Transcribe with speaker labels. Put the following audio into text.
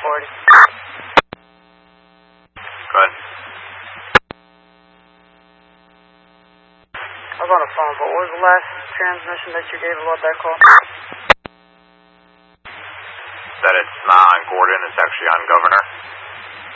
Speaker 1: 40.
Speaker 2: Good.
Speaker 1: I was on the phone, but what was the last transmission that you gave about that call?
Speaker 2: That it's not on Gordon, it's actually on Governor.